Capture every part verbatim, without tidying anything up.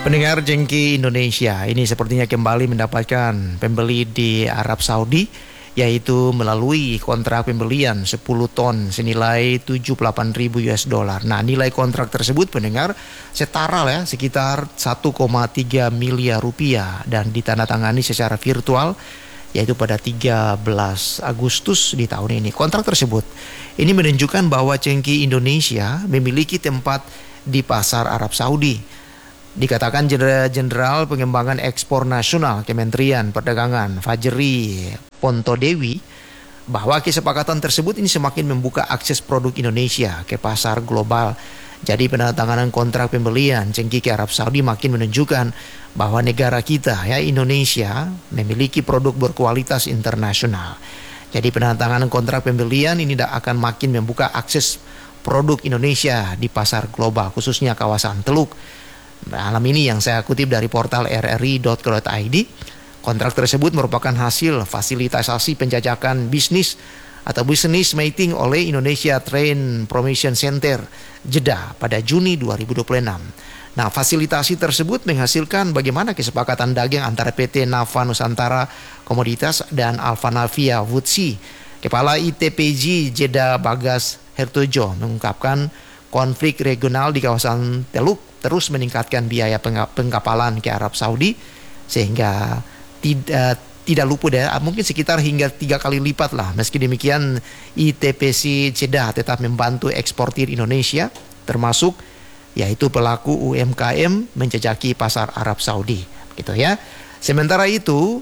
Pendengar Jengki Indonesia, ini sepertinya kembali mendapatkan pembeli di Arab Saudi, yaitu melalui kontrak pembelian sepuluh ton senilai tujuh puluh delapan ribu U S dollar. Nah, nilai kontrak tersebut pendengar setara ya sekitar satu koma tiga miliar rupiah dan ditandatangani secara virtual yaitu pada tiga belas Agustus di tahun ini. Kontrak tersebut ini menunjukkan bahwa Jengki Indonesia memiliki tempat di pasar Arab Saudi. Dikatakan Jenderal Pengembangan Ekspor Nasional Kementerian Perdagangan Fajri Pontodewi bahwa kesepakatan tersebut ini semakin membuka akses produk Indonesia ke pasar global. Jadi penandatanganan kontrak pembelian Jengki ke Arab Saudi makin menunjukkan bahwa negara kita ya Indonesia memiliki produk berkualitas internasional. Jadi penandatanganan kontrak pembelian ini akan makin membuka akses produk Indonesia di pasar global, khususnya kawasan Teluk. Malam ini yang saya kutip dari portal r r i dot co dot i d, kontrak tersebut merupakan hasil fasilitasi penjajakan bisnis atau business meeting oleh Indonesia Trade Promotion Center Jeddah pada Juni dua ribu dua puluh enam. Nah, fasilitasi tersebut menghasilkan bagaimana kesepakatan dagang antara P T Nafa Nusantara Komoditas dan Alfanavia Wutsi. Kepala I T P J Jeddah Bagas Hertojo mengungkapkan konflik regional di kawasan Teluk terus meningkatkan biaya pengkapalan ke Arab Saudi sehingga tidak tidak luput ya, mungkin sekitar hingga tiga kali lipat lah. Meski demikian I T P C Jeddah tetap membantu eksportir Indonesia termasuk yaitu pelaku U M K M menjajaki pasar Arab Saudi gitu ya. Sementara itu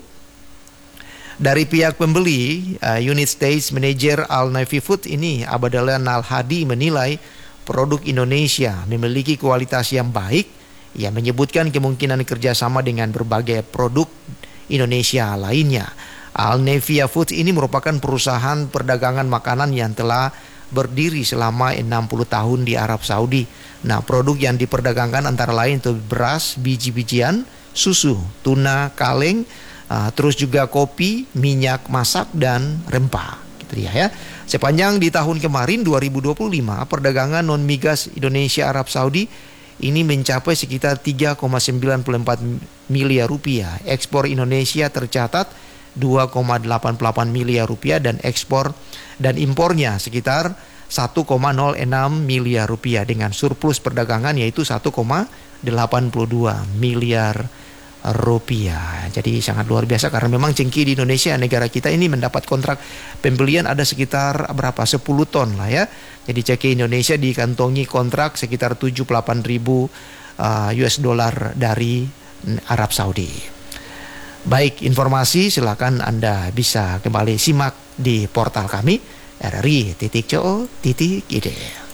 dari pihak pembeli, uh, Unit Stage Manager Al Navy Food ini Abdallah Nal Hadi menilai produk Indonesia memiliki kualitas yang baik. Ia menyebutkan kemungkinan kerjasama dengan berbagai produk Indonesia lainnya. Al Navia Foods ini merupakan perusahaan perdagangan makanan yang telah berdiri selama enam puluh tahun di Arab Saudi. Nah, produk yang diperdagangkan antara lain itu beras, biji-bijian, susu, tuna, kaleng, uh, terus juga kopi, minyak masak, dan rempah. Gitu ya, ya. Sepanjang di tahun kemarin dua ribu dua puluh lima, perdagangan non-migas Indonesia Arab Saudi ini mencapai sekitar tiga koma sembilan empat miliar rupiah. Ekspor Indonesia tercatat dua koma delapan delapan miliar rupiah dan ekspor dan impornya sekitar satu koma nol enam miliar rupiah dengan surplus perdagangan yaitu satu koma delapan dua miliar rupiah. Jadi sangat luar biasa karena memang Jengki di Indonesia negara kita ini mendapat kontrak pembelian ada sekitar berapa sepuluh ton lah ya. Jadi Jengki Indonesia dikantongi kontrak sekitar tujuh puluh delapan ribu uh, U S dollar dari Arab Saudi. Baik, informasi silakan Anda bisa kembali simak di portal kami r r i titik co titik i d.